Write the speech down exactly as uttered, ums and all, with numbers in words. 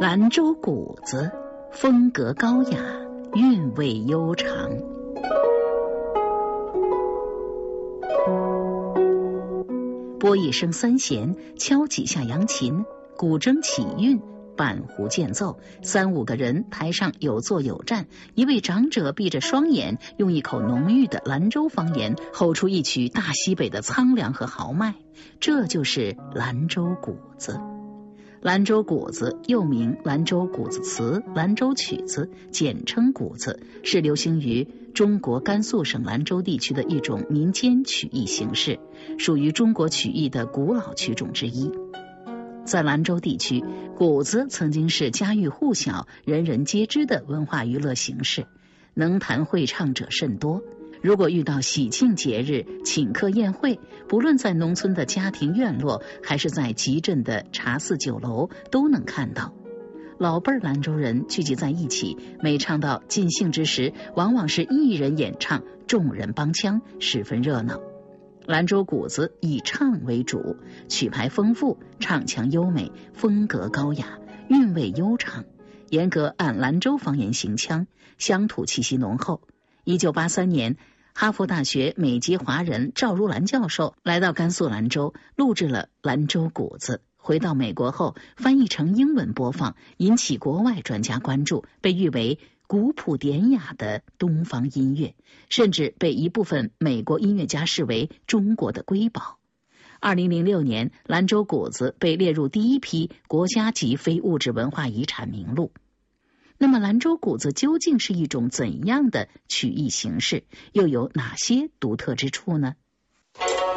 兰州鼓子，风格高雅，韵味悠长。拨一声三弦，敲几下扬琴，古筝起韵，板胡间奏，三五个人，台上有坐有站，一位长者闭着双眼，用一口浓郁的兰州方言吼出一曲大西北的苍凉和豪迈，这就是兰州鼓子。兰州鼓子又名兰州鼓子词、兰州曲子，简称鼓子，是流行于中国甘肃省兰州地区的一种民间曲艺形式，属于中国曲艺的古老曲种之一。在兰州地区，鼓子曾经是家喻户晓、人人皆知的文化娱乐形式，能弹会唱者甚多。如果遇到喜庆节日、请客宴会，不论在农村的家庭院落，还是在集镇的茶肆酒楼，都能看到。老辈儿兰州人聚集在一起，每唱到尽兴之时，往往是一人演唱，众人帮腔，十分热闹。兰州鼓子以唱为主，曲牌丰富，唱腔优美，风格高雅，韵味悠长，严格按兰州方言行腔，乡土气息浓厚。一九八三年，哈佛大学美籍华人赵如兰教授来到甘肃兰州，录制了兰州鼓子。回到美国后，翻译成英文播放，引起国外专家关注，被誉为古朴典雅的东方音乐，甚至被一部分美国音乐家视为中国的瑰宝。二零零六年，兰州鼓子被列入第一批国家级非物质文化遗产名录。那么兰州鼓子究竟是一种怎样的曲艺形式，又有哪些独特之处呢？